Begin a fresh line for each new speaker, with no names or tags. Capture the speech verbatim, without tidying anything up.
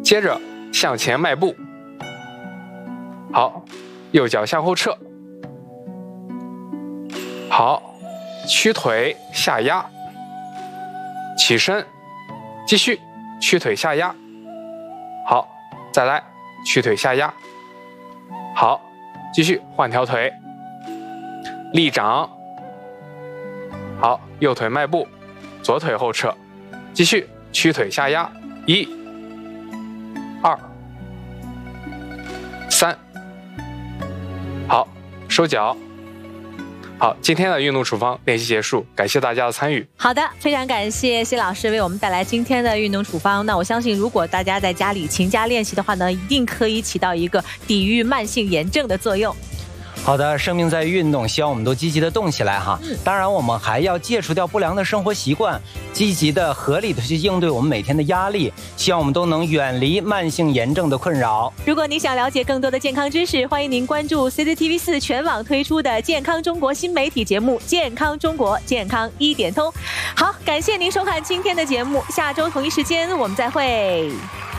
接着向前迈步，好，右脚向后撤，好，屈腿下压，起身，继续屈腿下压，好，再来屈腿下压，好，继续换条腿，立掌，好，右腿迈步，左腿后撤，继续屈腿下压，一、二、三，好，收脚。好，今天的运动处方练习结束，感谢大家的参与。
好的，非常感谢谢老师为我们带来今天的运动处方。那我相信，如果大家在家里勤加练习的话呢，一定可以起到一个抵御慢性炎症的作用。
好的，生命在运动，希望我们都积极的动起来哈。嗯、当然，我们还要戒除掉不良的生活习惯，积极的、合理的去应对我们每天的压力。希望我们都能远离慢性炎症的困扰。
如果你想了解更多的健康知识，欢迎您关注 C C T V 四全网推出的健康中国新媒体节目《健康中国健康一点通》。好，感谢您收看今天的节目，下周同一时间我们再会。